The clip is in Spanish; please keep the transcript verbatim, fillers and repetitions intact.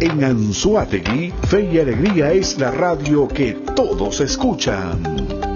En Anzoátegui, Fe y Alegría es la radio que todos escuchan.